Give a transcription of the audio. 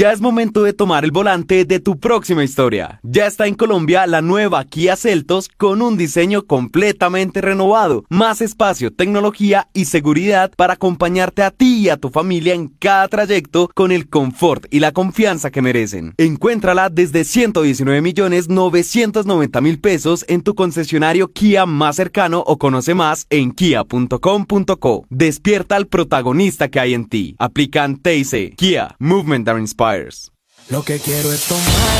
Ya es momento de tomar el volante de tu próxima historia. Ya está en Colombia la nueva Kia Seltos con un diseño completamente renovado, más espacio, tecnología y seguridad para acompañarte a ti y a tu familia en cada trayecto con el confort y la confianza que merecen. Encuéntrala desde 119.990.000 pesos en tu concesionario Kia más cercano o conoce más en kia.com.co. Despierta al protagonista que hay en ti. Aplican TIC. Kia, Movement that Inspires. Lo que quiero es tomar